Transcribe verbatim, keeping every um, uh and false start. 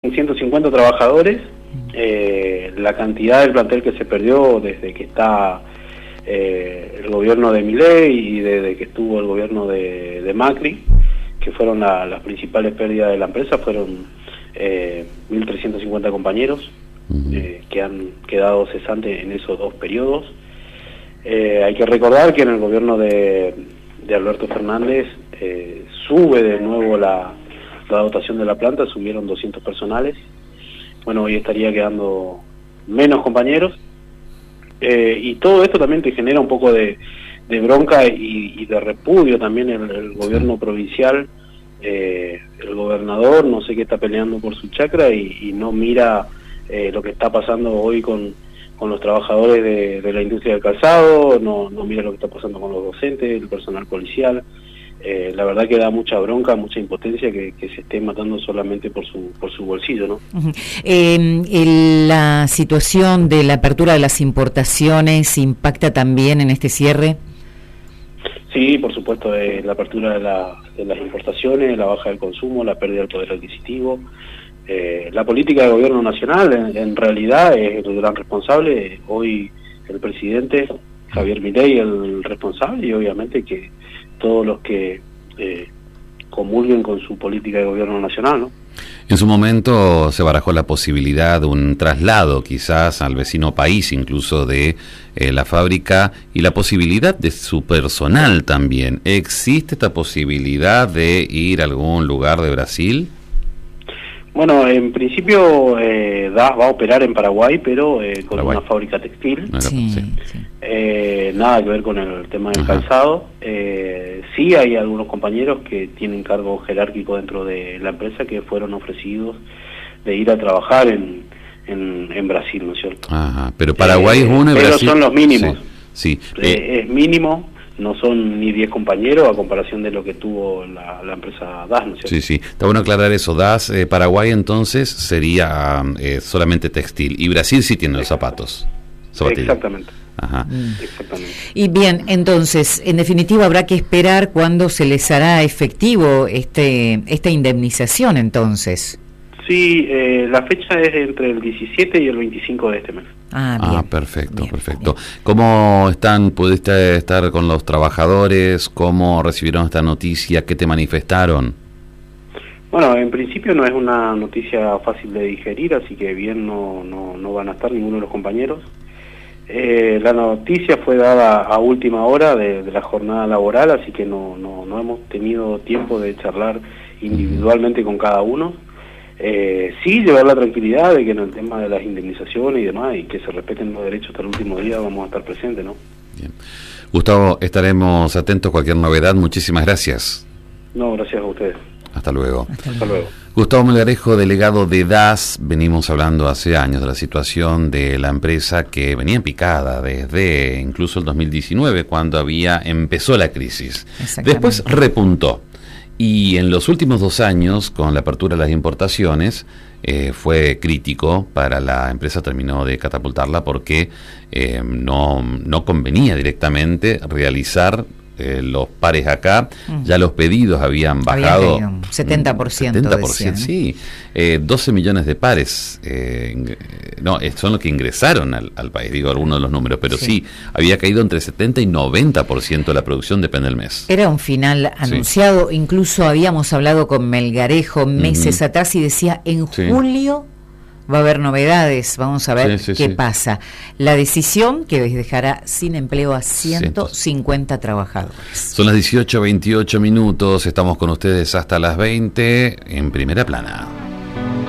ciento cincuenta trabajadores. Eh, la cantidad del plantel que se perdió desde que está eh, el gobierno de Milei y desde que estuvo el gobierno de, de Macri, que fueron la, las principales pérdidas de la empresa, fueron eh, mil trescientos cincuenta compañeros eh, que han quedado cesantes en esos dos periodos. Eh, hay que recordar que en el gobierno de, de Alberto Fernández eh, sube de nuevo la, la dotación de la planta, subieron doscientos personales. Bueno, hoy estaría quedando menos compañeros, eh, y todo esto también te genera un poco de, de bronca y, y de repudio también en el, el gobierno provincial. Eh, el gobernador no sé qué está peleando por su chacra y, y no mira eh, lo que está pasando hoy con, con los trabajadores de, de la industria del calzado, no, no mira lo que está pasando con los docentes, el personal policial. Eh, la verdad que da mucha bronca, mucha impotencia que, que se esté matando solamente por su por su bolsillo, ¿no? Uh-huh. Eh, el, la situación de la apertura de las importaciones impacta también en este cierre. Sí, por supuesto, eh, la apertura de, la, de las importaciones, la baja del consumo, la pérdida del poder adquisitivo. Eh, la política del gobierno nacional en, en realidad es el gran responsable. Hoy el presidente Javier Milei es el responsable, y obviamente que todos los que eh, comulguen con su política de gobierno nacional, ¿no? En su momento se barajó la posibilidad de un traslado quizás al vecino país, incluso de eh, la fábrica, y la posibilidad de su personal también. ¿Existe esta posibilidad de ir a algún lugar de Brasil? Bueno, en principio eh, D A S va a operar en Paraguay, pero eh, con Paraguay. Una fábrica textil. Sí, sí. Eh, nada que ver con el tema del Ajá. calzado. Eh, sí hay algunos compañeros que tienen cargo jerárquico dentro de la empresa que fueron ofrecidos de ir a trabajar en, en, en Brasil, ¿no es cierto? Ajá, pero Paraguay eh, es uno y pero Brasil... Pero son los mínimos. Sí. sí. Eh, eh, es mínimo. No son ni diez compañeros a comparación de lo que tuvo la, la empresa D A S, ¿no es cierto? Sí, sí. Está bueno aclarar eso. D A S, eh, Paraguay entonces sería eh, solamente textil. Y Brasil sí tiene los zapatos. Zapatillas. Exactamente. Ajá. Mm. Exactamente. Y bien, entonces, en definitiva habrá que esperar cuándo se les hará efectivo este esta indemnización entonces. Sí, eh, la fecha es entre el diecisiete y el veinticinco de este mes. Ah, bien. Ah, perfecto, bien, perfecto. Bien. ¿Cómo están? ¿Pudiste estar con los trabajadores? ¿Cómo recibieron esta noticia? ¿Qué te manifestaron? Bueno, en principio no es una noticia fácil de digerir, así que bien no, no, no van a estar ninguno de los compañeros. Eh, la noticia fue dada a última hora de, de la jornada laboral, así que no, no, no hemos tenido tiempo de charlar individualmente con cada uno. Eh, sí, llevar la tranquilidad de que en el tema de las indemnizaciones y demás, y que se respeten los derechos hasta el último día, vamos a estar presentes, ¿no? Bien. Gustavo, estaremos atentos a cualquier novedad. Muchísimas gracias. No, gracias a ustedes. Hasta luego. Hasta luego. Hasta luego. Gustavo Melgarejo, delegado de D A S. Venimos hablando hace años de la situación de la empresa que venía en picada desde incluso el dos mil diecinueve, cuando había empezó la crisis. Después repuntó. Y en los últimos dos años, con la apertura de las importaciones, eh, fue crítico para la empresa, terminó de catapultarla porque eh, no, no convenía directamente realizar eh, los pares acá. Mm. Ya los pedidos habían bajado. Había un setenta por ciento. setenta por ciento, decían, ¿no? Sí. Eh, doce millones de pares. Eh, no, son los que ingresaron al, al país, digo algunos de los números, pero sí. sí, había caído entre setenta y noventa por ciento de la producción, depende del mes. Era un final anunciado, sí. Incluso habíamos hablado con Melgarejo meses uh-huh. atrás y decía, en sí. julio va a haber novedades, vamos a ver sí, sí, qué sí. pasa. La decisión que dejará sin empleo a ciento cincuenta sí. trabajadores. Son las dieciocho veintiocho minutos, estamos con ustedes hasta las veinte en Primera Plana.